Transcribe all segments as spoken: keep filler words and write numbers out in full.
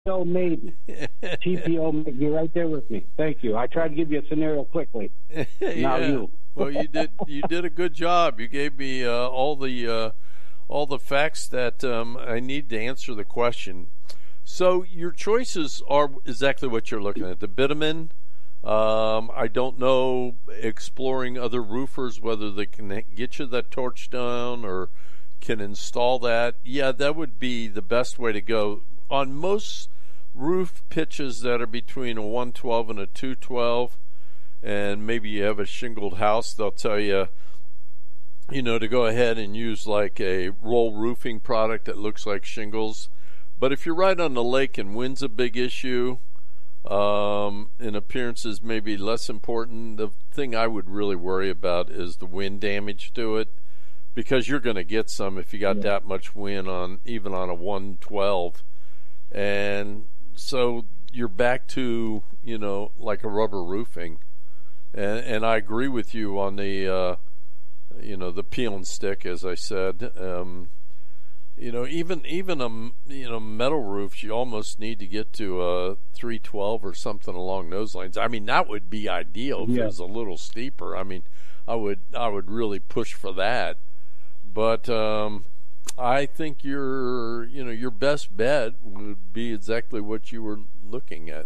O maybe. T P O maybe. You're right there with me. Thank you. I tried to give you a scenario quickly. yeah. Now you. Well, you did. You did a good job. You gave me uh, all the uh, all the facts that um, I need to answer the question. So your choices are exactly what you're looking at. The bitumen. Um, I don't know. Exploring other roofers, whether they can get you that torch down or can install that. Yeah, that would be the best way to go. On most roof pitches that are between a one twelve and a two twelve, and maybe you have a shingled house, they'll tell you, you know, to go ahead and use like a roll roofing product that looks like shingles. But if you're right on the lake and wind's a big issue, um, and appearance is maybe less important, the thing I would really worry about is the wind damage to it, because you're going to get some if you got yeah. that much wind on even on a one twelve. And so you're back to, you know, like a rubber roofing. And, and I agree with you on the, uh, you know, the peel and stick, as I said. Um, you know, even even a, you know, metal roofs, you almost need to get to a three twelve or something along those lines. I mean, that would be ideal if yeah. it was a little steeper. I mean, I would I would really push for that. But um I think your, you know, your best bet would be exactly what you were looking at.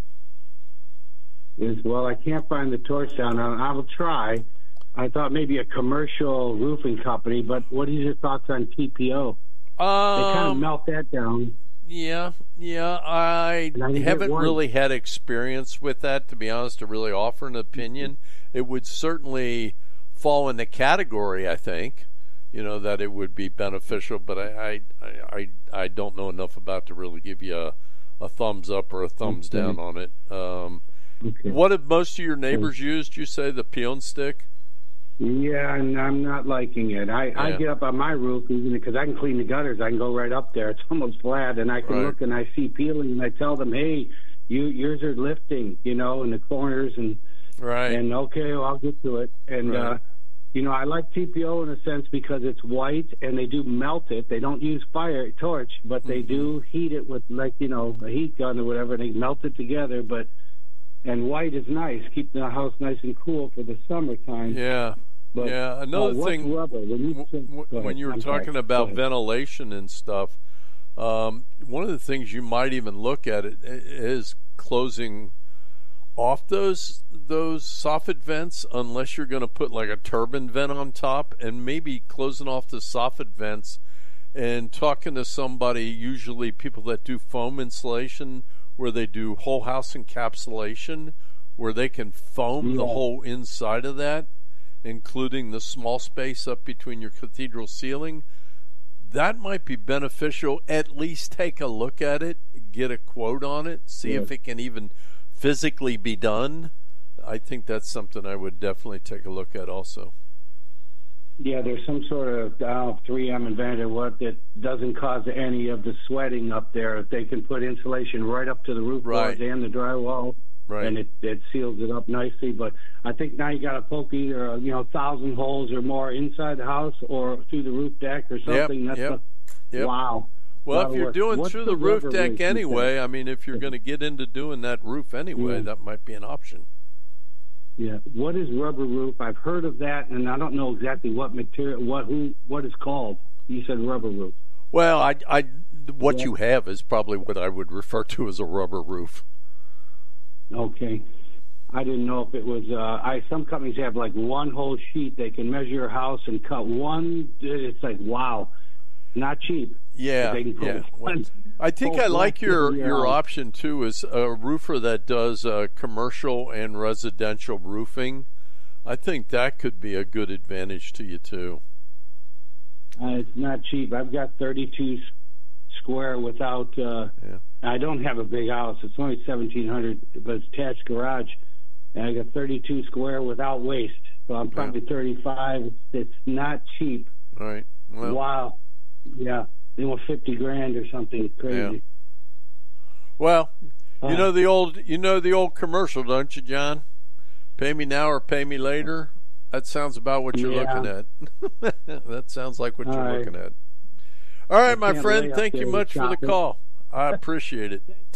Is well, I can't find the torch down. I will try. I thought maybe a commercial roofing company, but what are your thoughts on T P O? Um, they kind of melt that down. Yeah, yeah. I, I haven't really had experience with that, to be honest, to really offer an opinion. Mm-hmm. It would certainly fall in the category, I think. You know, that it would be beneficial, but I I, I, I don't know enough about to really give you a, a thumbs up or a thumbs okay. down on it. Um, okay. What have most of your neighbors okay. used? You say the peel and stick? Yeah, and I'm not liking it. I, yeah. I get up on my roof even because I can clean the gutters. I can go right up there. It's almost flat, and I can right. look and I see peeling, and I tell them, hey, you yours are lifting, you know, in the corners, and right. and okay, well, I'll get to it, and. Right. uh You know, I like T P O in a sense because it's white and they do melt it. They don't use fire torch, but they mm-hmm. do heat it with, like, you know, a heat gun or whatever, and they melt it together. But and white is nice, keeping the house nice and cool for the summertime. Yeah, but, yeah. Another uh, thing, rubber, when you, w- w- when you were I'm talking sorry. about ventilation and stuff, um, one of the things you might even look at it is closing off those those soffit vents, unless you're going to put like a turbine vent on top, and maybe closing off the soffit vents and talking to somebody, usually people that do foam insulation, where they do whole house encapsulation, where they can foam yeah. the whole inside of that, including the small space up between your cathedral ceiling. That might be beneficial. At least take a look at it, get a quote on it, see yeah. if it can even physically be done. I think that's something I would definitely take a look at also. Yeah, there's some sort of, I don't know, three M invented what that doesn't cause any of the sweating up there. If they can put insulation right up to the roof right. boards and the drywall, right. and it, it seals it up nicely. But I think now you got to poke either, you know, a thousand holes or more inside the house or through the roof deck or something. Yep, That's yep, a, yep. wow. Well, if you're doing What's through the, the roof deck anyway, I mean, if you're going to get into doing that roof anyway, yeah. that might be an option. Yeah. What is rubber roof? I've heard of that, and I don't know exactly what material, what who, what it's called. You said rubber roof. Well, I, I, what yeah. you have is probably what I would refer to as a rubber roof. Okay. I didn't know if it was. Uh, I some companies have like one whole sheet. They can measure your house and cut one. It's like wow, not cheap. Yeah, yeah. Well, I think I like your, your option, too, is a roofer that does uh, commercial and residential roofing. I think that could be a good advantage to you, too. Uh, it's not cheap. I've got thirty-two square without, uh, yeah. I don't have a big house. It's only seventeen hundred, but it's attached garage. And I got thirty-two square without waste. So I'm probably yeah. thirty-five. It's not cheap. All right. Well, wow. Yeah. They want fifty grand or something crazy. Yeah. Well, you uh, know the old, you know the old commercial, don't you, John? Pay me now or pay me later. That sounds about what you're yeah. looking at. That sounds like what All you're right. looking at. All right, my friend. Thank you much for the call. I appreciate it.